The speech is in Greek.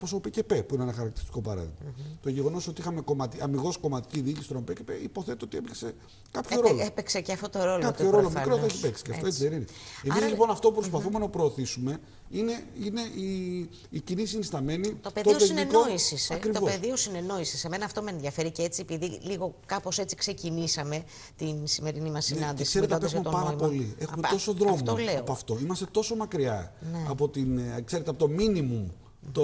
Όπως ο ΠΚΠ, που είναι ένα χαρακτηριστικό παράδειγμα. Το γεγονός ότι είχαμε αμιγώς κομματική διοίκηση στον ΠΚΠ, υποθέτω ότι έπαιξε κάποιο ρόλο. Έπαιξε και αυτό το ρόλο. Κάποιο ρόλο μικρό θα έχει παίξει και αυτό, έτσι δεν είναι. Εμείς λοιπόν αυτό που προσπαθούμε να προωθήσουμε είναι η κοινή συνισταμένη. Το πεδίο συνεννόησης. Το πεδίο συνεννόησης. Εμένα αυτό με ενδιαφέρει και έτσι, επειδή λίγο κάπως έτσι ξεκινήσαμε την σημερινή μας συνάντηση. Ξέρετε, απέχουμε πάρα πολύ. Έχουμε τόσο δρόμο από αυτό. Είμαστε τόσο μακριά από το minimum